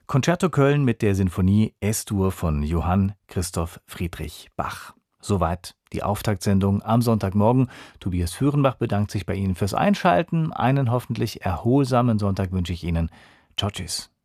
Concerto Köln mit der Sinfonie S-Dur von Johann Christoph Friedrich Bach. Soweit die Auftaktsendung am Sonntagmorgen. Tobias Führenbach bedankt sich bei Ihnen fürs Einschalten. Einen hoffentlich erholsamen Sonntag wünsche ich Ihnen. Ciao, tschüss.